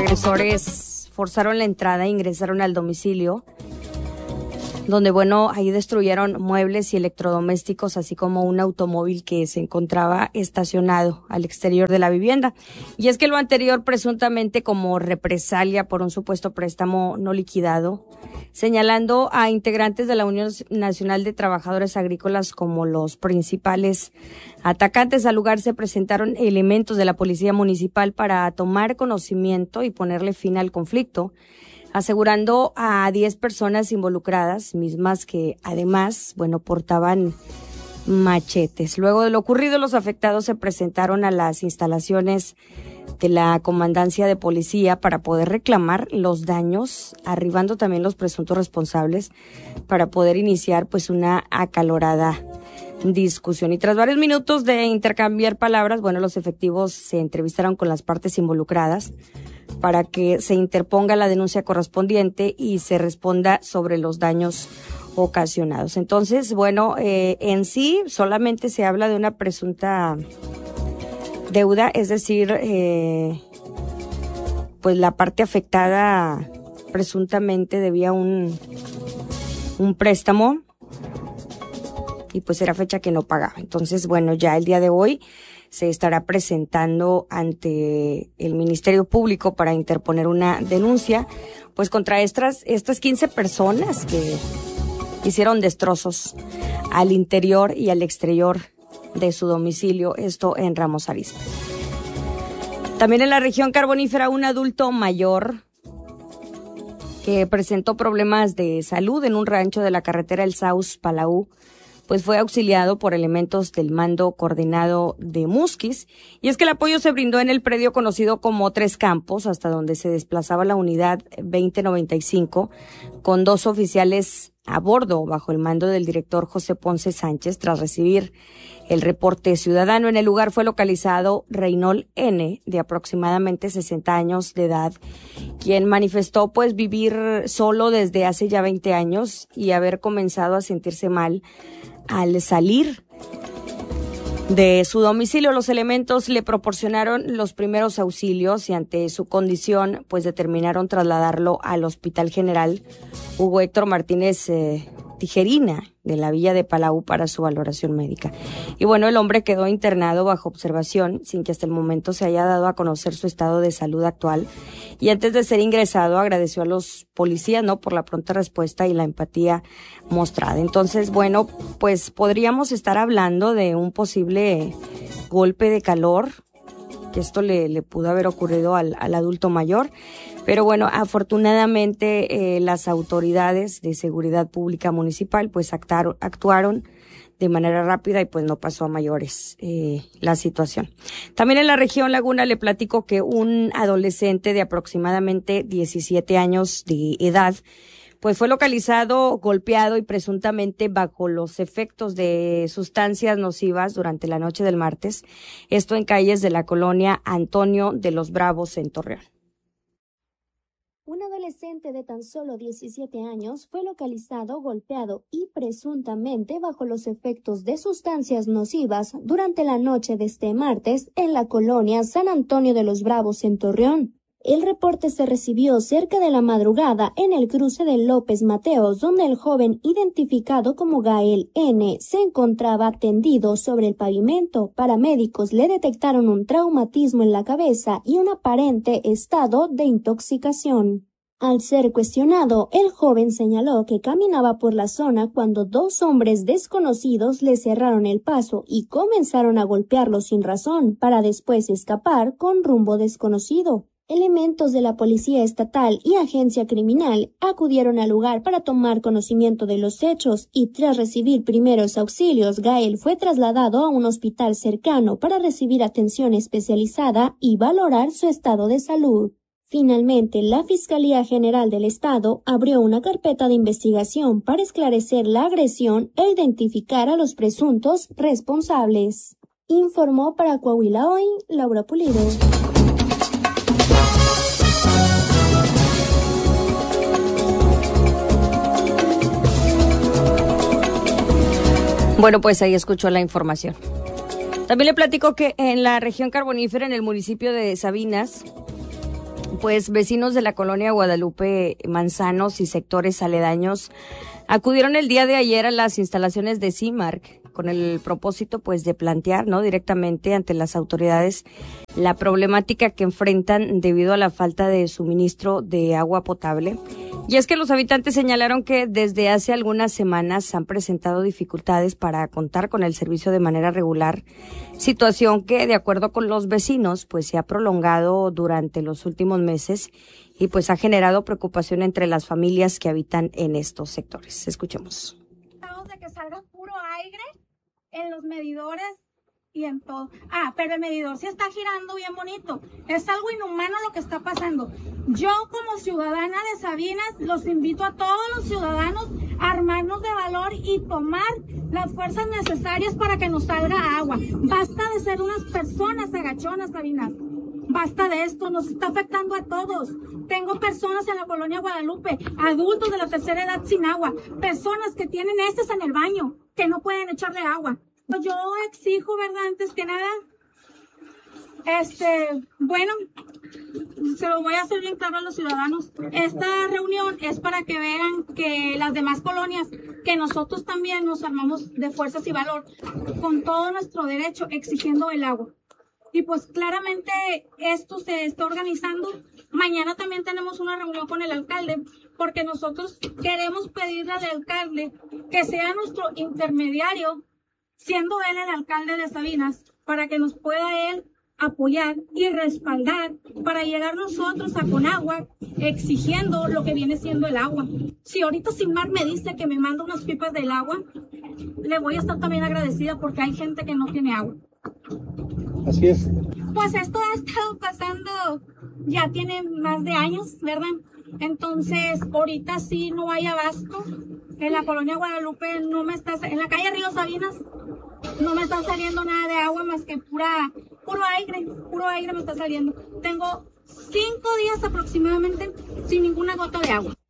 agresores forzaron la entrada e ingresaron al domicilio, donde, ahí destruyeron muebles y electrodomésticos, así como un automóvil que se encontraba estacionado al exterior de la vivienda. Y es que lo anterior, presuntamente como represalia por un supuesto préstamo no liquidado, señalando a integrantes de la Unión Nacional de Trabajadores Agrícolas como los principales atacantes. Al lugar se presentaron elementos de la Policía Municipal para tomar conocimiento y ponerle fin al conflicto, asegurando a 10 personas involucradas, mismas que además, portaban machetes. Luego de lo ocurrido, los afectados se presentaron a las instalaciones de la Comandancia de Policía para poder reclamar los daños, arribando también los presuntos responsables para poder iniciar una acalorada discusión. Y tras varios minutos de intercambiar palabras, los efectivos se entrevistaron con las partes involucradas para que se interponga la denuncia correspondiente y se responda sobre los daños ocasionados. Entonces, en sí solamente se habla de una presunta deuda, es decir, la parte afectada presuntamente debía un préstamo y era fecha que no pagaba. Entonces, ya el día de hoy se estará presentando ante el Ministerio Público para interponer una denuncia, contra estas 15 personas que hicieron destrozos al interior y al exterior de su domicilio, esto en Ramos Arizpe. También en la región carbonífera, un adulto mayor que presentó problemas de salud en un rancho de la carretera El Saus-Palau, fue auxiliado por elementos del Mando Coordinado de Musquis. Y es que el apoyo se brindó en el predio conocido como Tres Campos, hasta donde se desplazaba la unidad 2095, con 2 oficiales a bordo, bajo el mando del director José Ponce Sánchez. Tras recibir el reporte ciudadano, en el lugar fue localizado Reynold N., de aproximadamente 60 años de edad, quien manifestó vivir solo desde hace ya 20 años y haber comenzado a sentirse mal al salir de su domicilio. Los elementos le proporcionaron los primeros auxilios y ante su condición, determinaron trasladarlo al Hospital General Hugo Héctor Martínez Tijerina de la Villa de Palau para su valoración médica. Y el hombre quedó internado bajo observación sin que hasta el momento se haya dado a conocer su estado de salud actual. Y antes de ser ingresado, agradeció a los policías, por la pronta respuesta y la empatía mostrada. Entonces, podríamos estar hablando de un posible golpe de calor, que esto le pudo haber ocurrido al adulto mayor. Pero afortunadamente las autoridades de seguridad pública municipal actuaron de manera rápida y no pasó a mayores la situación. También en la región Laguna le platico que un adolescente de aproximadamente 17 años de edad fue localizado, golpeado y presuntamente bajo los efectos de sustancias nocivas durante la noche del martes, esto en calles de la colonia Antonio de los Bravos en Torreón. Un adolescente de tan solo 17 años fue localizado, golpeado y presuntamente bajo los efectos de sustancias nocivas durante la noche de este martes en la colonia San Antonio de los Bravos en Torreón. El reporte se recibió cerca de la madrugada en el cruce de López Mateos, donde el joven identificado como Gael N. se encontraba tendido sobre el pavimento. Paramédicos le detectaron un traumatismo en la cabeza y un aparente estado de intoxicación. Al ser cuestionado, el joven señaló que caminaba por la zona cuando 2 hombres desconocidos le cerraron el paso y comenzaron a golpearlo sin razón, para después escapar con rumbo desconocido. Elementos de la Policía Estatal y Agencia Criminal acudieron al lugar para tomar conocimiento de los hechos y tras recibir primeros auxilios, Gael fue trasladado a un hospital cercano para recibir atención especializada y valorar su estado de salud. Finalmente, la Fiscalía General del Estado abrió una carpeta de investigación para esclarecer la agresión e identificar a los presuntos responsables. Informó para Coahuila Hoy, Laura Pulido. Bueno, pues ahí escuchó la información. También le platico que en la región carbonífera, en el municipio de Sabinas, pues vecinos de la colonia Guadalupe Manzanos y sectores aledaños acudieron el día de ayer a las instalaciones de CIMARC con el propósito pues de plantear, ¿no?, directamente ante las autoridades la problemática que enfrentan debido a la falta de suministro de agua potable. Y es que los habitantes señalaron que desde hace algunas semanas han presentado dificultades para contar con el servicio de manera regular, situación que, de acuerdo con los vecinos, pues se ha prolongado durante los últimos meses y pues ha generado preocupación entre las familias que habitan en estos sectores. Escuchemos. De que salga puro aire en los medidores y en todo. Pero el medidor sí está girando bien bonito. Es algo inhumano lo que está pasando. Yo, como ciudadana de Sabinas, los invito a todos los ciudadanos a armarnos de valor y tomar las fuerzas necesarias para que nos salga agua. Basta de ser unas personas agachonas, Sabinas. Basta de esto, nos está afectando a todos. Tengo personas en la colonia Guadalupe, adultos de la tercera edad sin agua, personas que tienen heces en el baño, que no pueden echarle agua. Yo exijo, ¿verdad?, antes que nada, bueno, se lo voy a hacer bien claro a los ciudadanos. Esta reunión es para que vean que las demás colonias, que nosotros también nos armamos de fuerzas y valor, con todo nuestro derecho, exigiendo el agua. Y pues claramente esto se está organizando. Mañana también tenemos una reunión con el alcalde, porque nosotros queremos pedirle al alcalde que sea nuestro intermediario, siendo él el alcalde de Sabinas, para que nos pueda él apoyar y respaldar para llegar nosotros a Conagua exigiendo lo que viene siendo el agua. Si ahorita Simar me dice que me manda unas pipas del agua, le voy a estar también agradecida, porque hay gente que no tiene agua. Así es. Pues esto ha estado pasando, ya tiene más de años, ¿verdad? Entonces, ahorita sí no hay abasto. En la colonia Guadalupe en la calle Río Sabinas, no me está saliendo nada de agua más que puro aire me está saliendo. Tengo 5 días aproximadamente sin ninguna gota de agua.